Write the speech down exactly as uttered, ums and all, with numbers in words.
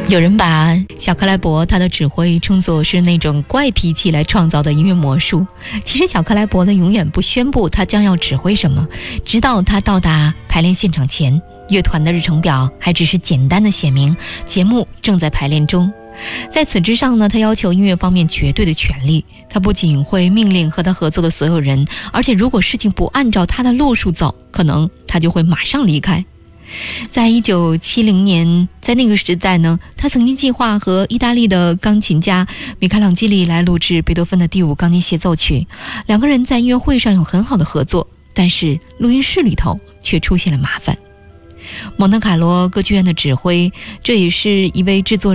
有人把小克莱伯他的指挥称作是那种怪脾气来创造的音乐魔术。其实小克莱伯呢永远不宣布他将要指挥什么，直到他到达排练现场前，乐团的日程表还只是简单的写明节目正在排练中。在此之上呢，他要求音乐方面绝对的权利，他不仅会命令和他合作的所有人，而且如果事情不按照他的路数走，可能他就会马上离开。在一九七零年，在那个时代呢，他曾经计划和意大利的钢琴家米开朗基利来录制贝多芬的第五钢琴协奏曲，两个人在音乐会上有很好的合作，但是录音室里头却出现了麻烦。蒙特卡罗歌剧院的指挥，这也是一位制作